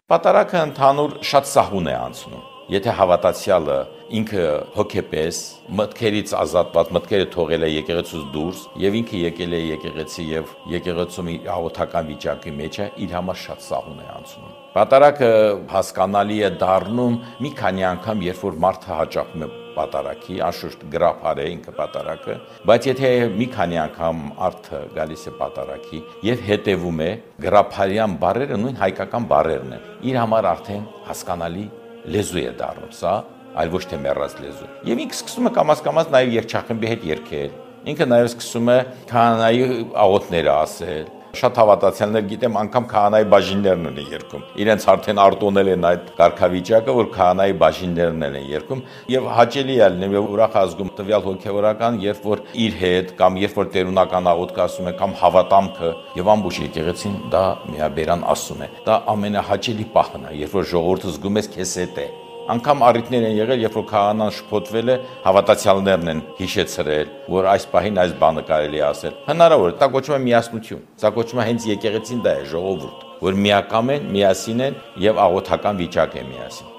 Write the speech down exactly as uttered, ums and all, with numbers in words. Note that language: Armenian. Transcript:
Պատարագը ընդհանուր շատ սահուն է անցնում։ Եթե հավատացյալը ինքը հոգեպես մտքերից ազատված, մտքերը թողել է եկեղեցուց դուրս եւ ինքը եկել է եկեղեցի եւ եկեղեցում աղոթական վիճակի մեջ է, իր համար շատ սահուն է անցնում։ Պատարագը հասկանալի է դառնում մի քանի անգամ, երբ որ մարդը հաճախում է պատարագի, անշուշտ գրափար է ինքը պատարագը, բայց եթե մի քանի անգամ արդը գալիս է պատարագի եւ հետեւում է, գրափարյան բառերը նույն հայկական բառերն են։ Իր համար արդեն հասկանալի լեզու է դառնում, սա այլ ոչ թե մեռած լեզու։ Եվ ինքը սկսում է կամաց-կամաց նաև երգչախմբի հետ երգել։ Ինքը նաև սկսում է քահանայի աղոթները ասել։ Շատ հավատացյալներ գիտեմ, անգամ քահանայի բաժիններն են երգում։ Իրենց արդեն արտոնել են այդ կարգավիճակը, որ քահանայի բաժիններն են երգում, եւ հաճելի է լինում եւ ուրախ ազգում տվյալ հոգեվորական, երբ որ իր հետ կամ երբ որ տերունական աղոթք ասում է կամ հավատամքը եւ ամբողջ եկեղեցին դա միաբերան ասում է։ Դա ամենահաճելի պահն է, երբ որ ժողովուրդը զգում ես քեզ հետ է։ Անկամ առիթներ են եղել, երբ որ քահանան շփոթվել է, հավատացյալներն են հիշեցրել, որ այս պահին այս բանը կարելի է ասել։ Հնարավոր է, դա կոչվում է միասնություն։ Դա կոչվում է հենց եկեղեցին դա է, ժողովուրդ, որ միակամ են, միասին են եւ աղոթական վիճակ է միասին։